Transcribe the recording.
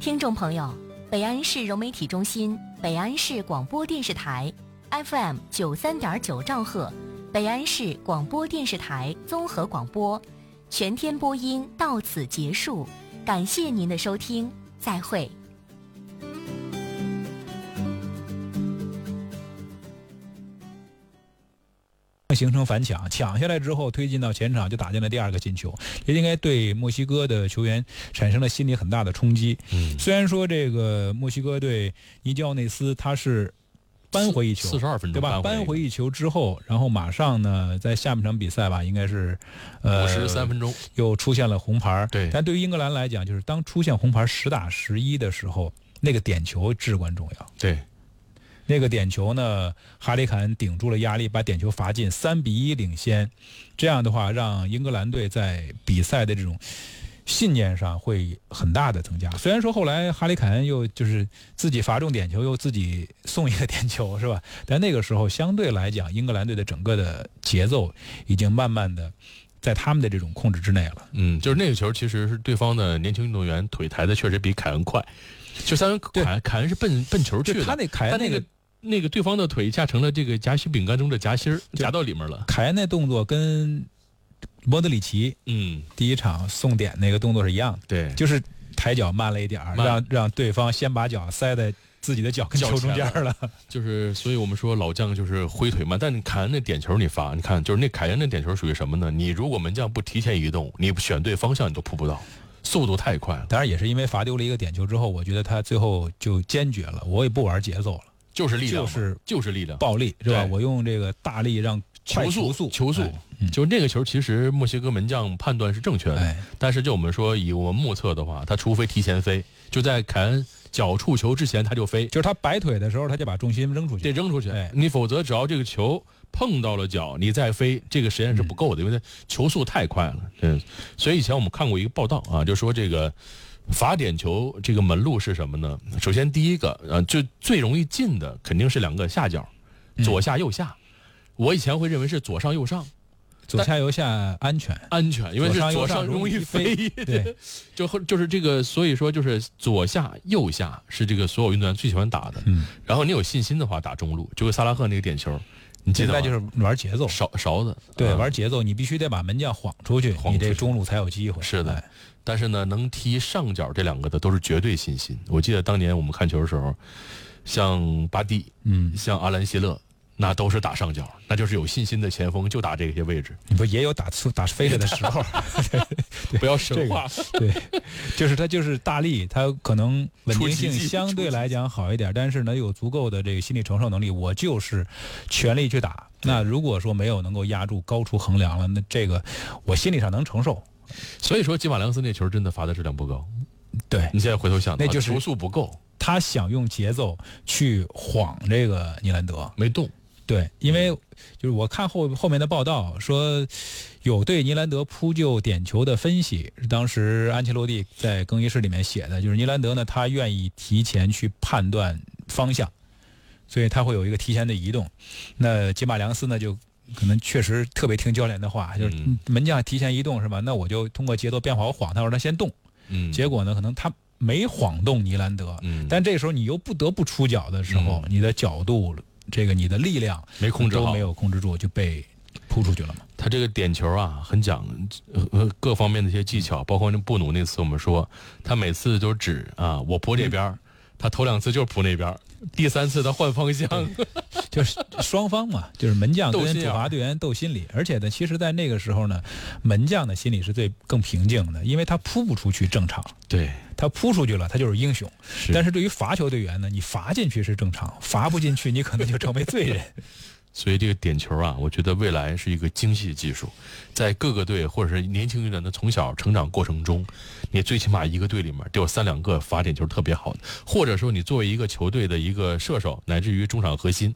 听众朋友，北安市融媒体中心、北安市广播电视台 FM 93.9兆赫，北安市广播电视台综合广播全天播音到此结束，感谢您的收听，再会。 形成反抢，抢下来之后推进到前场，就打进了第二个进球，也应该对墨西哥的球员产生了心理很大的冲击。虽然说这个墨西哥队尼基奥内斯他是扳回一球 42分钟对吧？扳回一球之后，然后马上呢在下半场比赛吧，应该是 53分钟又出现了红牌。 对， 但对于英格兰来讲，就是当出现红牌10打11的时候，那个点球至关重要。 对。 那个点球呢，哈里凯恩顶住了压力，把点球罚进，3-1领先。这样的话，让英格兰队在比赛的这种信念上会很大的增加。虽然说后来哈里凯恩又就是自己罚中点球，又自己送一个点球，是吧？但那个时候相对来讲，英格兰队的整个的节奏已经慢慢的在他们的这种控制之内了。 就是那个球其实是对方的年轻运动员腿抬的确实比凯恩快。就相当于凯恩是奔球去的， 他那凯恩那个对方的腿一下成了这个夹心饼干中的夹心儿，夹到里面了。 凯恩那动作跟莫德里奇第一场送点那个动作是一样的， 对， 就是抬脚慢了一点，让对方先把脚塞在自己的脚跟球中间了。 就是所以我们说老将就是挥腿慢，但你凯恩那点球你罚，你看就是那凯恩那点球属于什么呢？你如果门将不提前移动，你选对方向你都扑不到。速度太快了， 当然也是因为罚丢了一个点球之后，我觉得他最后就坚决了，我也不玩节奏了， 就是力量， 就是力量， 暴力是吧？我用这个大力让球速，就那个球其实墨西哥门将判断是正确的，但是就我们说以我们目测的话，他除非提前飞，就在凯恩脚触球之前他就飞， 就是他摆腿的时候他就把重心扔出去， 得扔出去，你否则只要这个球碰到了脚，你再飞，这个时间是不够的，因为它球速太快了。所以以前我们看过一个报道啊，就说这个罚点球这个门路是什么呢？首先第一个就最容易进的肯定是2个下角，左下右下。我以前会认为是左上右上， 左下右下安全， 因为是左上容易飞。 对， 就是这个，所以说就是左下右下是这个所有运动员最喜欢打的。然后你有信心的话打中路，就跟萨拉赫那个点球。你记得吗？ 就是玩节奏， 勺子， 对，玩节奏，你必须得把门将晃出去，你这中路才有机会。 是的，但是呢，能踢上角这2个的都是绝对信心。我记得当年我们看球的时候，像巴蒂，像阿兰希勒，那都是打上角，那就是有信心的前锋就打这些位置。 你不也有打飞了的时候？ 不要神话。 对，就是他就是大力，他可能稳定性相对来讲好一点，但是呢有足够的这个心理承受能力，我就是全力去打。那如果说没有能够压住高处横梁了，那这个我心理上能承受。 所以说吉马良斯那球真的罚的质量不高。 对， 你现在回头想， 那就是球速不够， 他想用节奏去晃这个尼兰德， 没动。 对，因为就是我看后面的报道说，有对尼兰德扑救点球的分析，当时安切洛蒂在更衣室里面写的，就是尼兰德呢，他愿意提前去判断方向，所以他会有一个提前的移动。那吉马良斯呢，就可能确实特别听教练的话，就是门将提前移动是吧？那我就通过节奏变化我晃他，让他先动。结果呢，可能他没晃动尼兰德，但这时候你又不得不出脚的时候，你的角度。这个你的力量没控制好， 都没有控制住，就被扑出去了嘛。 他这个点球啊，很讲各方面的一些技巧，包括那布努那次我们说，他每次都指我扑这边，他头2次就是扑那边，第3次他换方向， 就是双方嘛，就是门将跟主罚队员斗心理。而且呢，其实在那个时候呢，门将的心理是更平静的，因为他扑不出去正常。 对。 他扑出去了，他就是英雄。但是对于罚球队员呢，你罚进去是正常，罚不进去你可能就成为罪人。 所以这个点球啊，我觉得未来是一个精细技术，在各个队或者是年轻运动员的从小成长过程中，你最起码一个队里面得有3-2个罚点球特别好的，或者说你作为一个球队的一个射手，乃至于中场核心，